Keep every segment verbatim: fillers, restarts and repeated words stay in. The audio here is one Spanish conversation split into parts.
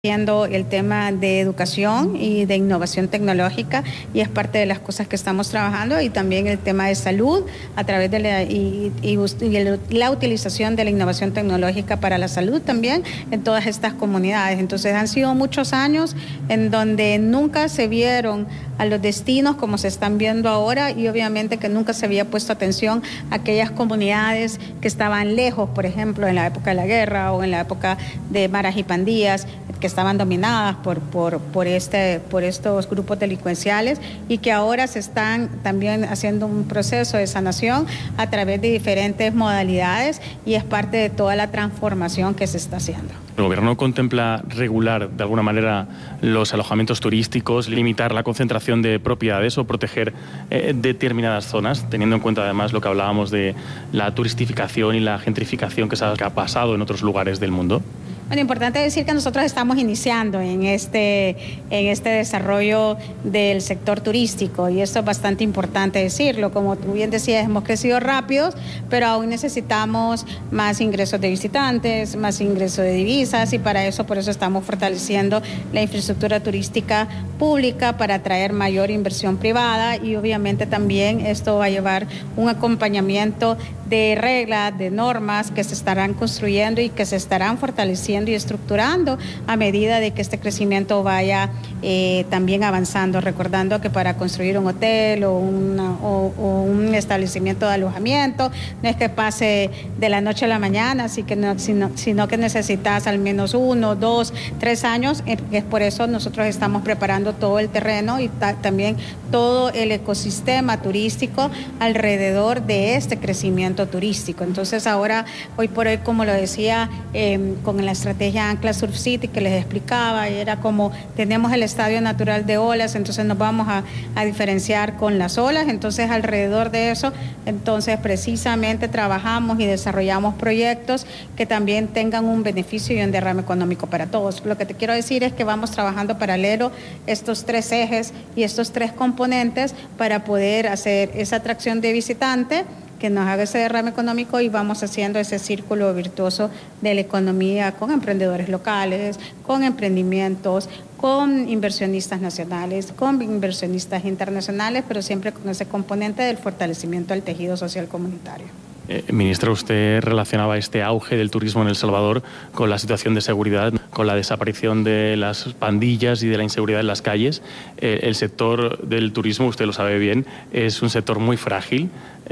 Haciendo el tema de educación y de innovación tecnológica, y es parte de las cosas que estamos trabajando, y también el tema de salud a través de la, y, y, y el, la utilización de la innovación tecnológica para la salud también en todas estas comunidades. Entonces han sido muchos años en donde nunca se vieron a los destinos como se están viendo ahora, y obviamente que nunca se había puesto atención a aquellas comunidades que estaban lejos, por ejemplo en la época de la guerra o en la época de maras y pandillas, que estaban dominadas por, por, por, este, por estos grupos delincuenciales, y que ahora se están también haciendo un proceso de sanación a través de diferentes modalidades, y es parte de toda la transformación que se está haciendo. ¿El gobierno contempla regular de alguna manera los alojamientos turísticos, limitar la concentración de propiedades o proteger eh, determinadas zonas, teniendo en cuenta además lo que hablábamos de la turistificación y la gentrificación que, se ha, que ha pasado en otros lugares del mundo? Bueno, importante decir que nosotros estamos iniciando en este, en este desarrollo del sector turístico, y esto es bastante importante decirlo. Como tú bien decías, hemos crecido rápido, pero aún necesitamos más ingresos de visitantes, más ingresos de divisas, y para eso, por eso estamos fortaleciendo la infraestructura turística pública para atraer mayor inversión privada, y obviamente también esto va a llevar un acompañamiento de reglas, de normas que se estarán construyendo y que se estarán fortaleciendo y estructurando a medida de que este crecimiento vaya eh, también avanzando, recordando que para construir un hotel o, una, o, o un establecimiento de alojamiento no es que pase de la noche a la mañana, así que no, sino, sino que necesitas al menos uno, dos, tres años. Es por eso nosotros estamos preparando todo el terreno y ta, también todo el ecosistema turístico alrededor de este crecimiento turístico. Entonces ahora, hoy por hoy, como lo decía, eh, con la estrategia Ancla Surf City que les explicaba, era como tenemos el estadio natural de olas, entonces nos vamos a, a diferenciar con las olas. Entonces alrededor de eso, entonces precisamente trabajamos y desarrollamos proyectos que también tengan un beneficio y un derrame económico para todos. Lo que te quiero decir es que vamos trabajando paralelo estos tres ejes y estos tres componentes para poder hacer esa atracción de visitante que nos haga ese derrame económico, y vamos haciendo ese círculo virtuoso de la economía con emprendedores locales, con emprendimientos, con inversionistas nacionales, con inversionistas internacionales, pero siempre con ese componente del fortalecimiento del tejido social comunitario. Eh, ministra, usted relacionaba este auge del turismo en El Salvador con la situación de seguridad, con la desaparición de las pandillas y de la inseguridad en las calles. Eh, el sector del turismo, usted lo sabe bien, es un sector muy frágil,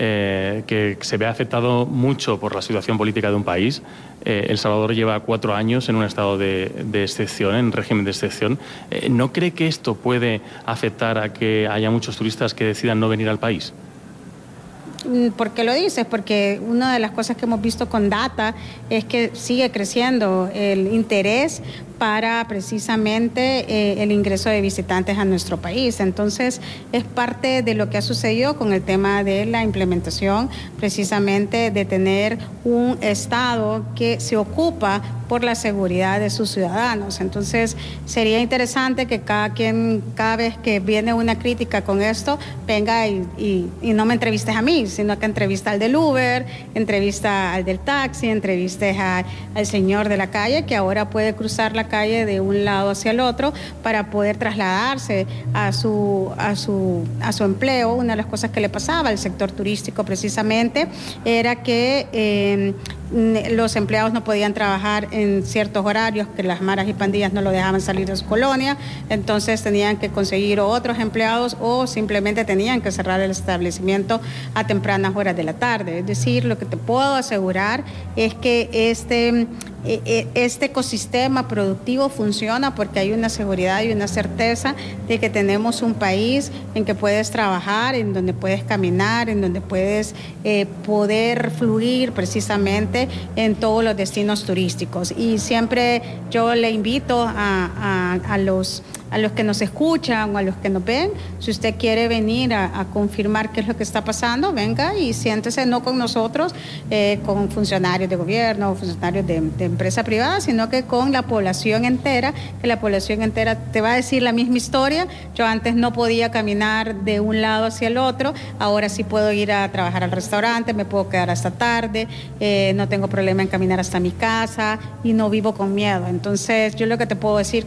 eh, que se ve afectado mucho por la situación política de un país. Eh, El Salvador lleva cuatro años en un estado de, de excepción, en régimen de excepción. Eh, ¿No cree que esto puede afectar a que haya muchos turistas que decidan no venir al país? ¿Por qué lo dices? Porque una de las cosas que hemos visto con data es que sigue creciendo el interés para precisamente eh, el ingreso de visitantes a nuestro país. Entonces, es parte de lo que ha sucedido con el tema de la implementación, precisamente de tener un Estado que se ocupa por la seguridad de sus ciudadanos. Entonces, sería interesante que cada quien, cada vez que viene una crítica con esto, venga y, y, y no me entrevistes a mí, sino que entrevista al del Uber, entrevista al del taxi, entrevistes a, al señor de la calle, que ahora puede cruzar la calle de un lado hacia el otro para poder trasladarse a su, a su, a su empleo. Una de las cosas que le pasaba al sector turístico precisamente era que eh, los empleados no podían trabajar en ciertos horarios, que las maras y pandillas no lo dejaban salir de su colonia, entonces tenían que conseguir otros empleados o simplemente tenían que cerrar el establecimiento a tempranas horas de la tarde. Es decir, lo que te puedo asegurar es que este, este ecosistema productivo funciona porque hay una seguridad y una certeza de que tenemos un país en que puedes trabajar, en donde puedes caminar, en donde puedes eh, poder fluir precisamente en todos los destinos turísticos. Y siempre yo le invito a, a, a los a los que nos escuchan o a los que nos ven, si usted quiere venir a, a confirmar qué es lo que está pasando, venga y siéntese no con nosotros, eh, con funcionarios de gobierno o funcionarios de, de empresa privada, sino que con la población entera, que la población entera te va a decir la misma historia. Yo antes no podía caminar de un lado hacia el otro, ahora sí puedo ir a trabajar al restaurante, me puedo quedar hasta tarde, eh, no tengo problema en caminar hasta mi casa y no vivo con miedo. Entonces yo lo que te puedo decir